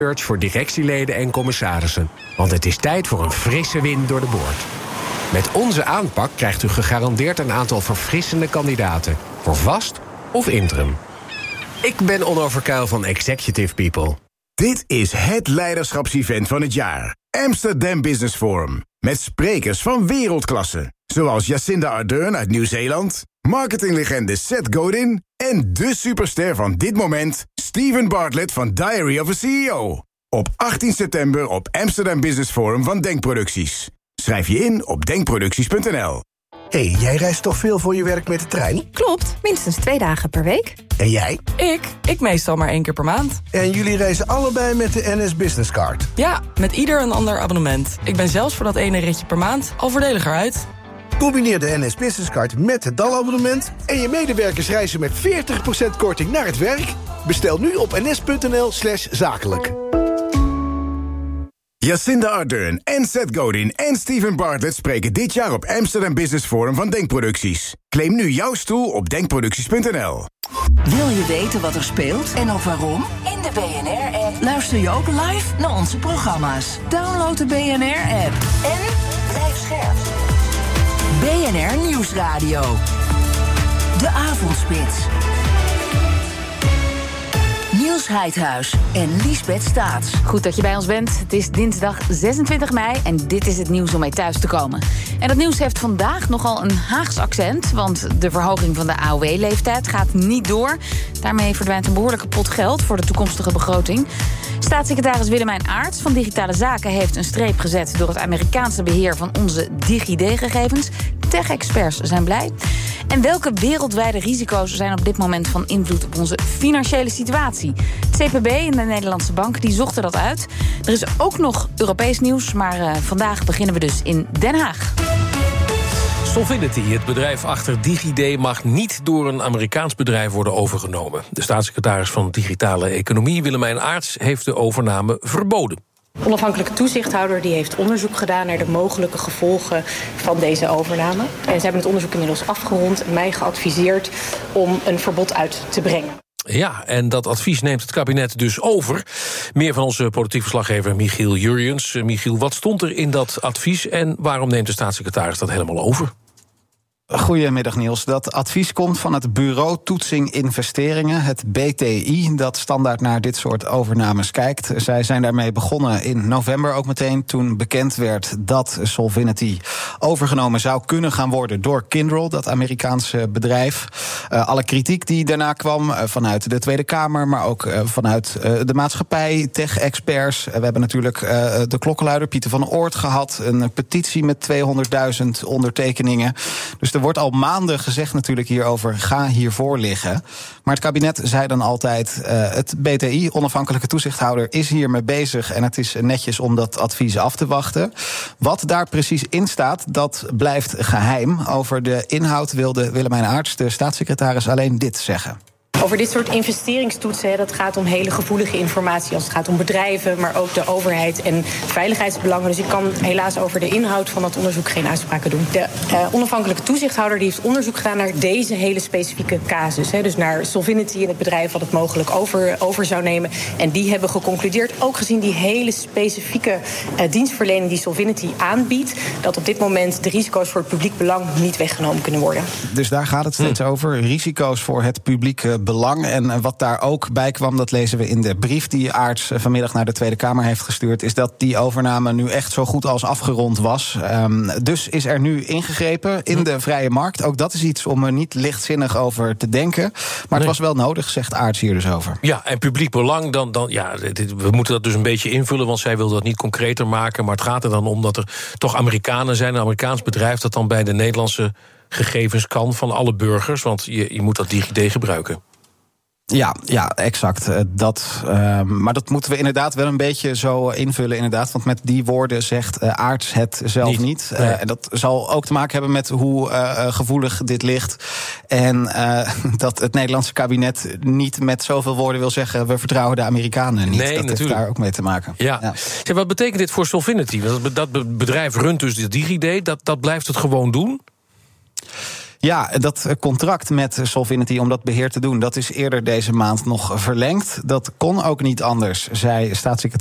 search voor directieleden en commissarissen. Want het is tijd voor een frisse wind door de boord. Met onze aanpak krijgt u gegarandeerd een aantal verfrissende kandidaten. Voor vast of interim. Ik ben Onno Verkuil van Executive People. Dit is het leiderschapsevent van het jaar. Amsterdam Business Forum. Met sprekers van wereldklasse. Zoals Jacinda Ardern uit Nieuw-Zeeland, marketinglegende Seth Godin en de superster van dit moment, Steven Bartlett van Diary of a CEO. Op 18 september op Amsterdam Business Forum van Denkproducties. Schrijf je in op denkproducties.nl. Hey, jij reist toch veel voor je werk met de trein? Klopt, minstens 2 dagen per week. En jij? Ik meestal maar 1 keer per maand. En jullie reizen allebei met de NS Business Card? Ja, met ieder een ander abonnement. Ik ben zelfs voor dat ene ritje per maand al voordeliger uit. Combineer de NS Business Card met het DAL-abonnement en je medewerkers reizen met 40% korting naar het werk. Bestel nu op ns.nl/zakelijk. Jacinda Ardern en Seth Godin en Steven Bartlett spreken dit jaar op Amsterdam Business Forum van Denkproducties. Claim nu jouw stoel op denkproducties.nl. Wil je weten wat er speelt en ook waarom? In de BNR-app luister je ook live naar onze programma's. Download de BNR-app en blijf scherp. BNR Nieuwsradio. De Avondspits. Niels Heidhuis en Liesbeth Staats. Goed dat je bij ons bent. Het is dinsdag 26 mei en dit is het nieuws om mee thuis te komen. En dat nieuws heeft vandaag nogal een Haags accent, want de verhoging van de AOW-leeftijd gaat niet door. Daarmee verdwijnt een behoorlijke pot geld voor de toekomstige begroting. Staatssecretaris Willemijn Aarts van Digitale Zaken heeft een streep gezet door het Amerikaanse beheer van onze DigiD-gegevens. Tech-experts zijn blij. En welke wereldwijde risico's zijn op dit moment van invloed op onze financiële situatie? Het CPB en de Nederlandse Bank die zochten dat uit. Er is ook nog Europees nieuws, maar vandaag beginnen we dus in Den Haag. Solvinity, het bedrijf achter DigiD, mag niet door een Amerikaans bedrijf worden overgenomen. De staatssecretaris van Digitale Economie, Willemijn Aarts, heeft de overname verboden. De onafhankelijke toezichthouder die heeft onderzoek gedaan naar de mogelijke gevolgen van deze overname. En ze hebben het onderzoek inmiddels afgerond en mij geadviseerd om een verbod uit te brengen. Ja, en dat advies neemt het kabinet dus over. Meer van onze politiek verslaggever Michiel Jurjens. Michiel, wat stond er in dat advies en waarom neemt de staatssecretaris dat helemaal over? Goedemiddag Niels. Dat advies komt van het Bureau Toetsing Investeringen, het BTI, dat standaard naar dit soort overnames kijkt. Zij zijn daarmee begonnen in november ook meteen, toen bekend werd dat Solvinity overgenomen zou kunnen gaan worden door Kyndryl, dat Amerikaanse bedrijf. Alle kritiek die daarna kwam vanuit de Tweede Kamer, maar ook vanuit de maatschappij, tech-experts. We hebben natuurlijk de klokkenluider Pieter van Oort gehad, een petitie met 200.000 ondertekeningen. Dus er wordt al maanden gezegd natuurlijk hierover, ga hiervoor liggen. Maar het kabinet zei dan altijd, het BTI, onafhankelijke toezichthouder, is hiermee bezig en het is netjes om dat advies af te wachten. Wat daar precies in staat, dat blijft geheim. Over de inhoud wilde Willemijn Aarts, de staatssecretaris, alleen dit zeggen. Over dit soort investeringstoetsen, dat gaat om hele gevoelige informatie als het gaat om bedrijven, maar ook de overheid en veiligheidsbelangen. Dus ik kan helaas over de inhoud van dat onderzoek geen uitspraken doen. De onafhankelijke toezichthouder die heeft onderzoek gedaan naar deze hele specifieke casus. Dus naar Solvinity en het bedrijf wat het mogelijk over zou nemen. En die hebben geconcludeerd, ook gezien die hele specifieke dienstverlening die Solvinity aanbiedt, dat op dit moment de risico's voor het publiek belang niet weggenomen kunnen worden. Dus daar gaat het steeds over, risico's voor het publiek belang. En wat daar ook bij kwam, dat lezen we in de brief die Aarts vanmiddag naar de Tweede Kamer heeft gestuurd, is dat die overname nu echt zo goed als afgerond was. Dus is er nu ingegrepen in de vrije markt. Ook dat is iets om er niet lichtzinnig over te denken. Maar het was wel nodig, zegt Aarts hier dus over. Ja, en publiek belang, we moeten dat dus een beetje invullen, want zij wil dat niet concreter maken. Maar het gaat er dan om dat er toch Amerikanen zijn, een Amerikaans bedrijf dat dan bij de Nederlandse gegevens kan van alle burgers, want je moet dat DigiD gebruiken. Ja, exact. Maar dat moeten we inderdaad wel een beetje zo invullen, inderdaad. Want met die woorden zegt Aarts het zelf niet. Nee. En dat zal ook te maken hebben met hoe gevoelig dit ligt. En dat het Nederlandse kabinet niet met zoveel woorden wil zeggen, we vertrouwen de Amerikanen niet. Nee, dat natuurlijk. heeft daar ook mee te maken. Ja. Zeg, wat betekent dit voor Solvinity? Dat bedrijf runt dus de DigiD, dat blijft het gewoon doen? Ja, dat contract met Solvinity om dat beheer te doen, dat is eerder deze maand nog verlengd. Dat kon ook niet anders, zei staatssecretaris